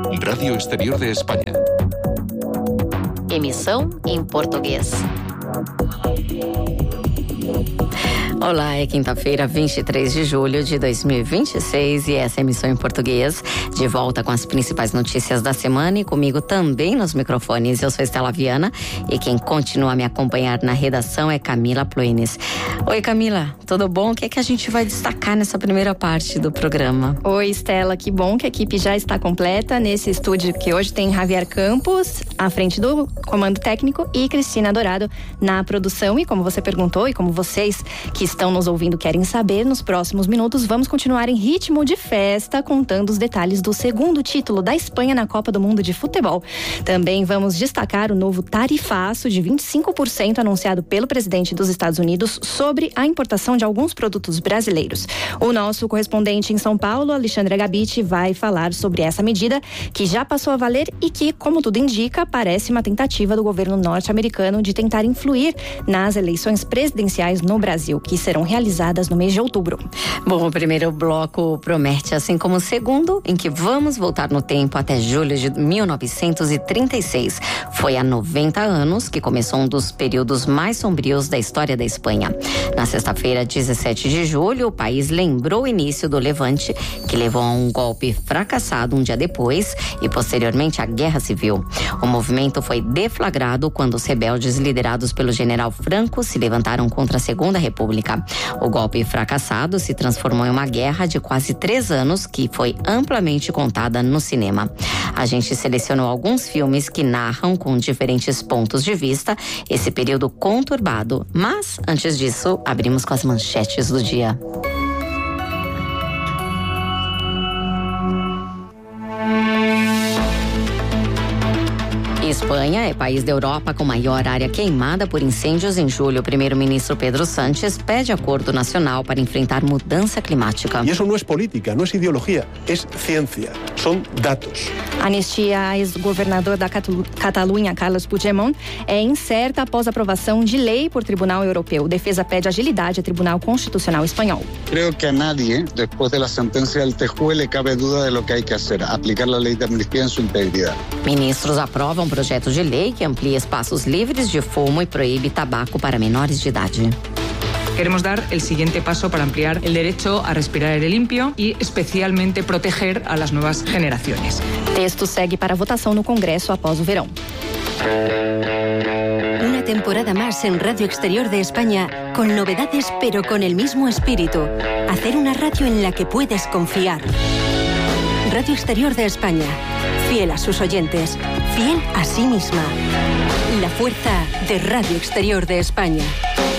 Radio Exterior de España. Emissão em português. Olá, é quinta-feira, 23 de julho de 2026 e essa é a emissão em português, de volta com as principais notícias da semana e comigo também nos microfones. Eu sou Estela Viana e quem continua a me acompanhar na redação é Camila Ploines. Oi, Camila, tudo bom? O que é que a gente vai destacar nessa primeira parte do programa? Oi, Estela, que bom que a equipe já está completa nesse estúdio que hoje tem Javier Campos à frente do comando técnico e Cristina Dourado na produção. E como você perguntou e como vocês que estão nos ouvindo querem saber, nos próximos minutos vamos continuar em ritmo de festa, contando os detalhes do segundo título da Espanha na Copa do Mundo de Futebol. Também vamos destacar o novo tarifaço de 25% anunciado pelo presidente dos Estados Unidos sobre a importação de alguns produtos brasileiros. O nosso correspondente em São Paulo, Alexandre Agabiti, vai falar sobre essa medida que já passou a valer e que, como tudo indica, parece uma tentativa do governo norte-americano de tentar influir nas eleições presidenciais no Brasil, que serão realizadas no mês de outubro. Bom, o primeiro bloco promete, assim como o segundo, em que vamos voltar no tempo até julho de 1936. Foi há 90 anos que começou um dos períodos mais sombrios da história da Espanha. Na sexta-feira, 17 de julho, o país lembrou o início do Levante, que levou a um golpe fracassado um dia depois e posteriormente à Guerra Civil. O movimento foi deflagrado quando os rebeldes liderados pelo general Franco se levantaram contra a Segunda República. O golpe fracassado se transformou em uma guerra de quase 3 anos que foi amplamente contada no cinema. A gente selecionou alguns filmes que narram com diferentes pontos de vista esse período conturbado. Mas, antes disso, abrimos com as manchetes do dia. Espanha é país da Europa com maior área queimada por incêndios em julho. O primeiro-ministro Pedro Sánchez pede acordo nacional para enfrentar mudança climática. E isso não é política, não é ideologia, é ciência, são dados. Anistia a ex-governador da Catalunha, Carles Puigdemont, é incerta após aprovação de lei por Tribunal Europeu. Defesa pede agilidade ao Tribunal Constitucional Espanhol. Creo que a nadie, después de la sentencia del TJUE, le cabe duda de lo que hay que hacer, aplicar la ley de amnistía en su integridad. Ministros aprovam projeto de lei que amplia espaços livres de fumo e proíbe tabaco para menores de idade. Queremos dar el siguiente paso para ampliar el derecho a respirar aire limpio y especialmente proteger a las nuevas generaciones. Texto segue para votação no Congresso após o verão. Una temporada más en Radio Exterior de España, con novedades pero con el mismo espíritu. Hacer una radio en la que puedes confiar. Radio Exterior de España, fiel a sus oyentes, fiel a sí misma. La fuerza de Radio Exterior de España.